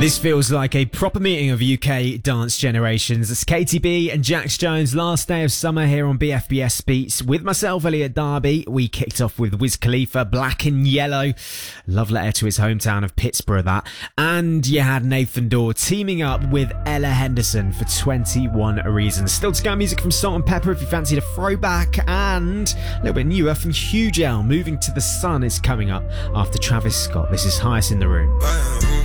This feels like a proper meeting of UK dance generations. It's KTB and Jax Jones, last day of summer here on BFBS Beats. With myself, Elliot Darby, we kicked off with Wiz Khalifa, Black and Yellow. Love letter to his hometown of Pittsburgh, that. And you had Nathan Dawe teaming up with Ella Henderson for 21 Reasons. Still to go, music from Salt-N-Pepa if you fancied a throwback, and a little bit newer from Hugel. Moving to the Sun is coming up after Travis Scott. This is Highest in the Room.